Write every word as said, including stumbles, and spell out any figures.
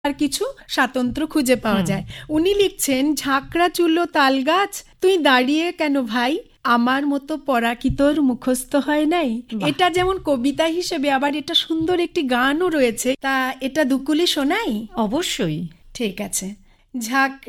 আর কিছু স্বাতন্ত্র্য খুঁজে পাওয়া যায়। উনি লিখছেন, ঝাঁকড়া চুলো তাল গাছ তুই দাঁড়িয়ে কেন ভাই, আমার মতো পড়া কি তোর মুখস্থ হয় নাই। এটা যেমন কবিতা হিসেবে, আবার এটা সুন্দর একটি গানও রয়েছে। তা এটা দুকুলি শোনাই? অবশ্যই। ঠিক আছে। ঝাঁক